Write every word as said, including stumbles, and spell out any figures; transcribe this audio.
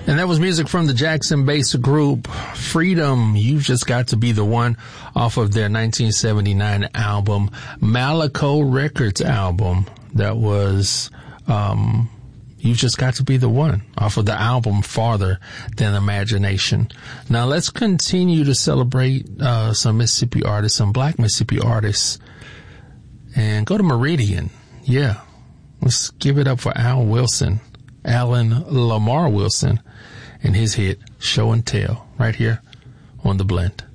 And that was music from the Jackson-based group Freedom. You've Just Got to Be the One off of their nineteen seventy-nine album, Malaco Records album. That was, um, You've Just Got to Be the One off of the album Farther Than Imagination. Now let's continue to celebrate, uh, some Mississippi artists, some black Mississippi artists, and go to Meridian. Yeah. Let's give it up for Al Wilson, Alan Lamar Wilson, and his hit Show and Tell right here on The Blend.